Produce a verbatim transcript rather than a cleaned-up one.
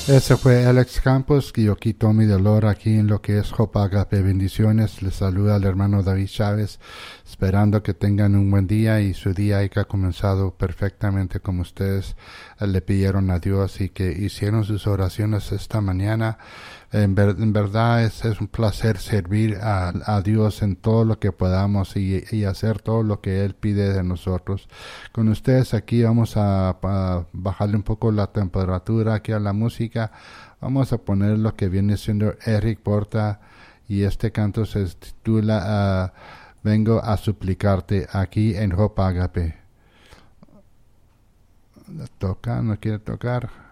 Ese fue Alex Campos y aquí Tommy Dolor aquí en lo que es Hope Agape. Bendiciones. Les saluda el hermano David Chávez, esperando que tengan un buen día y su día haya comenzado perfectamente como ustedes eh, le pidieron a Dios y que hicieron sus oraciones esta mañana. En, ver, en verdad es, es un placer servir a, a Dios en todo lo que podamos y, y hacer todo lo que Él pide de nosotros. Con ustedes aquí vamos a, a bajarle un poco la temperatura aquí a la música. Vamos a poner lo que viene siendo Eric Porta y este canto se titula uh, Vengo a suplicarte aquí en Hope Agape. ¿Toca? ¿No quiere tocar?